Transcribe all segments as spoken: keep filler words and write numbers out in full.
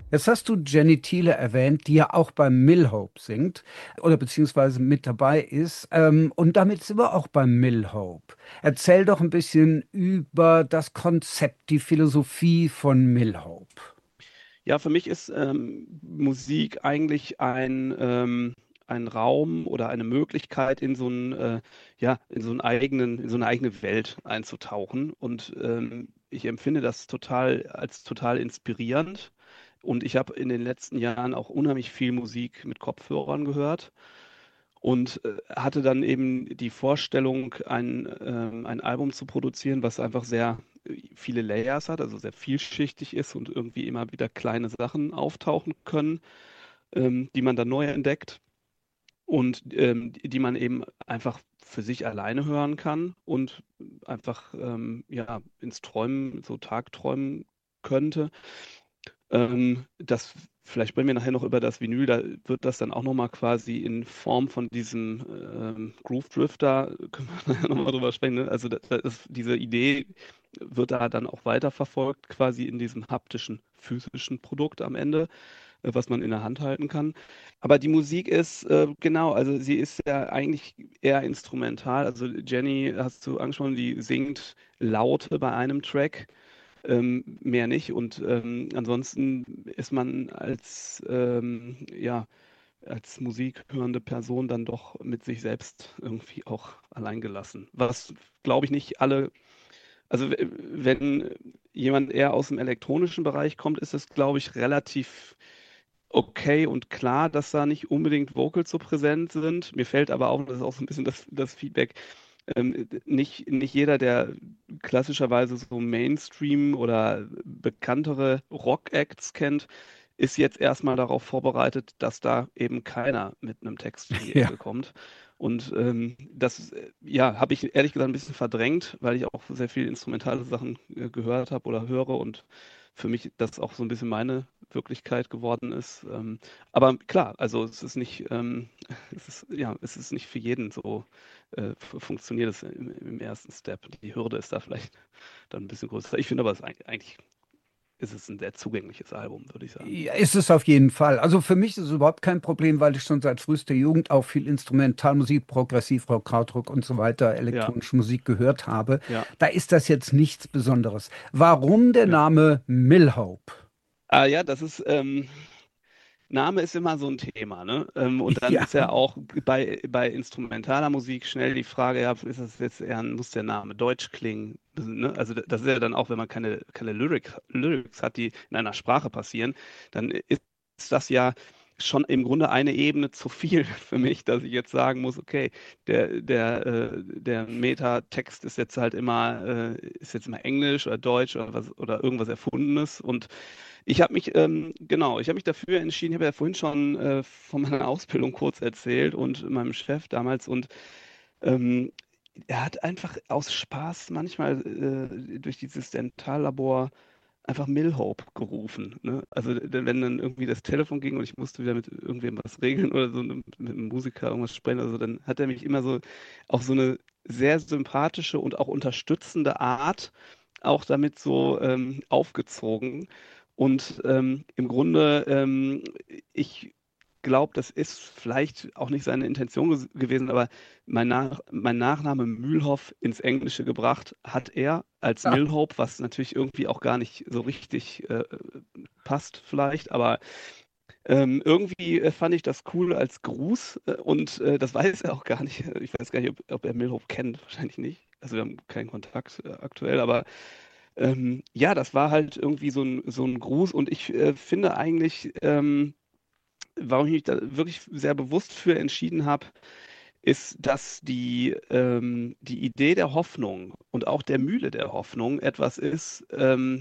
Jetzt hast du Jenny Thiele erwähnt, die ja auch beim Mill-Hope singt oder beziehungsweise mit dabei ist. Ähm, und damit sind wir auch beim Mill-Hope. Erzähl doch ein bisschen über das Konzept, die Philosophie von Mill-Hope. Ja, für mich ist ähm, Musik eigentlich ein, ähm, ein Raum oder eine Möglichkeit, in so einen, äh, ja, in so einen eigenen, in so eine eigene Welt einzutauchen. Und ähm, ich empfinde das total als total inspirierend. Und ich habe in den letzten Jahren auch unheimlich viel Musik mit Kopfhörern gehört und äh, hatte dann eben die Vorstellung, ein, ähm, ein Album zu produzieren, was einfach sehr äh, viele Layers hat, also sehr vielschichtig ist und irgendwie immer wieder kleine Sachen auftauchen können, ähm, die man dann neu entdeckt und ähm, die die man eben einfach für sich alleine hören kann und einfach ähm, ja, ins Träumen, so Tagträumen könnte. Ähm, das, vielleicht sprechen wir nachher noch über das Vinyl, da wird das dann auch nochmal quasi in Form von diesem ähm, Groove Drifter, können wir nachher nochmal drüber sprechen, ne? Also da, da ist, diese Idee wird da dann auch weiterverfolgt, quasi in diesem haptischen, physischen Produkt am Ende, äh, was man in der Hand halten kann. Aber die Musik ist, äh, genau, also sie ist ja eigentlich eher instrumental. Also Jenny, hast du angesprochen, die singt Laute bei einem Track, ähm, mehr nicht. Und ähm, ansonsten ist man als, ähm, ja, als musikhörende Person dann doch mit sich selbst irgendwie auch alleingelassen. Was, glaube ich, nicht alle, also w- wenn jemand eher aus dem elektronischen Bereich kommt, ist es, glaube ich, relativ okay und klar, dass da nicht unbedingt Vocals so präsent sind. Mir fällt aber auch, das ist auch so ein bisschen das, das Feedback, ähm, nicht, nicht jeder, der klassischerweise so Mainstream oder bekanntere Rock-Acts kennt, ist jetzt erstmal darauf vorbereitet, dass da eben keiner mit einem Text um die Ja. Ecke kommt. Und ähm, das, äh, ja, habe ich ehrlich gesagt ein bisschen verdrängt, weil ich auch sehr viel instrumentale Sachen äh, gehört habe oder höre und für mich das auch so ein bisschen meine Wirklichkeit geworden ist. Ähm, aber klar, also es ist nicht, ähm, es ist, ja, es ist nicht für jeden so äh, fu- funktioniert es im, im ersten Step. Die Hürde ist da vielleicht dann ein bisschen größer. Ich finde aber, es eigentlich, eigentlich ist es ein sehr zugängliches Album, würde ich sagen. Ja, ist es auf jeden Fall. Also für mich ist es überhaupt kein Problem, weil ich schon seit frühester Jugend auch viel Instrumentalmusik, Progressivrock, Krautrock und so weiter, Ja, elektronische Musik gehört habe. ja, Da ist das jetzt nichts Besonderes. Warum der ja. Name Mill-Hope? Ah ja, das ist, ähm, Name ist immer so ein Thema, ne? Ähm, und dann Ja, ist ja auch bei, bei instrumentaler Musik schnell die Frage, ja, ist das jetzt eher, muss der Name deutsch klingen? Ne? Also das ist ja dann auch, wenn man keine, keine Lyric, Lyrics hat, die in einer Sprache passieren, dann ist das ja schon im Grunde eine Ebene zu viel für mich, dass ich jetzt sagen muss, okay, der, der, äh, der Metatext ist jetzt halt immer, äh, ist jetzt immer Englisch oder Deutsch oder was oder irgendwas Erfundenes und ich habe mich, ähm, genau, ich habe mich dafür entschieden, ich habe ja vorhin schon äh, von meiner Ausbildung kurz erzählt und meinem Chef damals und ähm, er hat einfach aus Spaß manchmal äh, durch dieses Dentallabor einfach Milhope gerufen. Ne? Also d- wenn dann irgendwie das Telefon ging und ich musste wieder mit irgendwem was regeln oder so, ne, mit einem Musiker irgendwas sprechen oder so, dann hat er mich immer so auf so eine sehr sympathische und auch unterstützende Art auch damit so ähm, aufgezogen. Und ähm, im Grunde, ähm, ich glaube, das ist vielleicht auch nicht seine Intention ges- gewesen, aber mein, Nach mein Nachname Mühlhoff ins Englische gebracht hat er als ja, Milhope, was natürlich irgendwie auch gar nicht so richtig äh, passt vielleicht, aber ähm, irgendwie äh, fand ich das cool als Gruß äh, und äh, das weiß er auch gar nicht. Ich weiß gar nicht, ob, ob er Milhope kennt, wahrscheinlich nicht. Also wir haben keinen Kontakt äh, aktuell, aber ähm, ja, das war halt irgendwie so ein, so ein Gruß und ich äh, finde eigentlich, ähm, warum ich mich da wirklich sehr bewusst für entschieden habe, ist, dass die, ähm, die Idee der Hoffnung und auch der Mühle der Hoffnung etwas ist, ähm,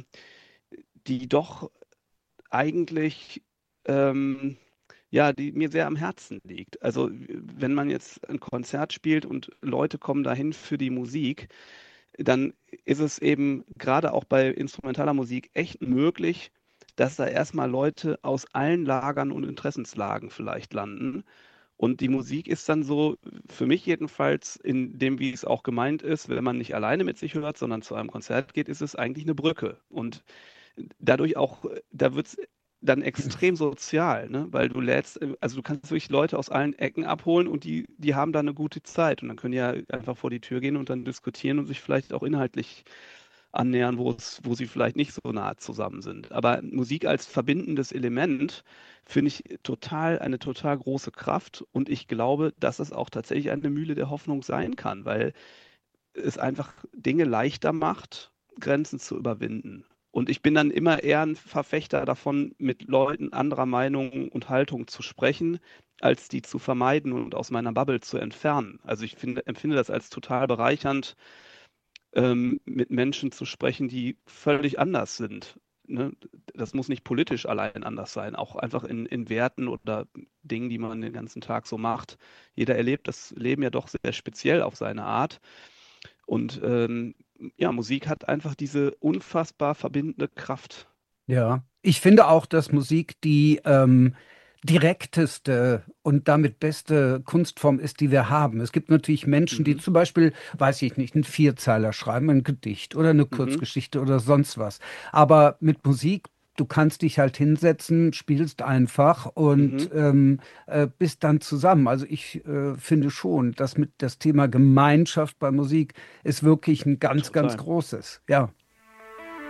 die doch eigentlich, ähm, ja, die mir sehr am Herzen liegt. Also wenn man jetzt ein Konzert spielt und Leute kommen dahin für die Musik, dann ist es eben gerade auch bei instrumentaler Musik echt möglich, dass da erstmal Leute aus allen Lagern und Interessenslagen vielleicht landen. Und die Musik ist dann so, für mich jedenfalls, in dem, wie es auch gemeint ist, wenn man nicht alleine mit sich hört, sondern zu einem Konzert geht, ist es eigentlich eine Brücke. Und dadurch auch, da wird es dann extrem sozial, ne? Weil du lädst, äh, also du kannst wirklich Leute aus allen Ecken abholen und die, die haben dann eine gute Zeit und dann können die ja einfach vor die Tür gehen und dann diskutieren und sich vielleicht auch inhaltlich annähern, wo es, wo sie vielleicht nicht so nah zusammen sind. Aber Musik als verbindendes Element finde ich total, eine total große Kraft und ich glaube, dass es auch tatsächlich eine Mühle der Hoffnung sein kann, weil es einfach Dinge leichter macht, Grenzen zu überwinden. Und ich bin dann immer eher ein Verfechter davon, mit Leuten anderer Meinung und Haltung zu sprechen, als die zu vermeiden und aus meiner Bubble zu entfernen. Also ich finde, empfinde das als total bereichernd, ähm, mit Menschen zu sprechen, die völlig anders sind. Ne? Das muss nicht politisch allein anders sein, auch einfach in, in Werten oder Dingen, die man den ganzen Tag so macht. Jeder erlebt das Leben ja doch sehr speziell auf seine Art. Und ähm, ja, Musik hat einfach diese unfassbar verbindende Kraft. Ja, ich finde auch, dass Musik die ähm, direkteste und damit beste Kunstform ist, die wir haben. Es gibt natürlich Menschen, die Mhm. zum Beispiel, weiß ich nicht, einen Vierzeiler schreiben, ein Gedicht oder eine Mhm. Kurzgeschichte oder sonst was. Aber mit Musik, du kannst dich halt hinsetzen, spielst einfach Mhm. und ähm, äh, bist dann zusammen. Also ich äh, finde schon, dass mit das Thema Gemeinschaft bei Musik ist wirklich ein ganz, ganz Total. großes. Ja.